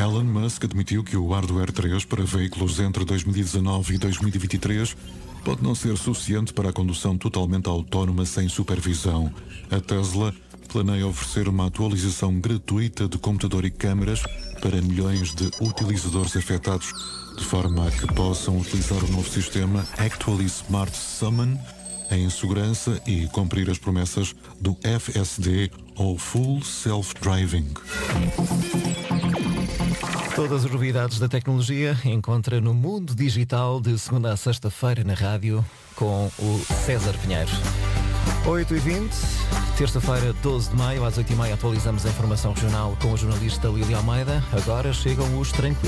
Elon Musk admitiu que o Hardware 3 para veículos entre 2019 e 2023 pode não ser suficiente para a condução totalmente autónoma sem supervisão. A Tesla planeia oferecer uma atualização gratuita de computador e câmaras para milhões de utilizadores afetados, de forma a que possam utilizar o novo sistema Actually Smart Summon em segurança e cumprir as promessas do FSD ou Full Self-Driving. Todas as novidades da tecnologia encontra no Mundo Digital de segunda a sexta-feira na rádio com o César Pinheiro. 8h20, terça-feira, 12 de maio, às 8h30 atualizamos a informação regional com a jornalista Lília Almeida. Agora chegam os tranquilos.